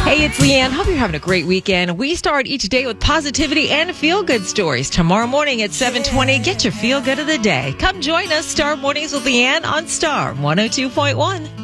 Hey, it's Leanne. Hope you're having a great weekend. We start each day with positivity and feel-good stories. Tomorrow morning at 7:20, get your feel-good of the day. Come join us, Star Mornings with Leanne on Star 102.1.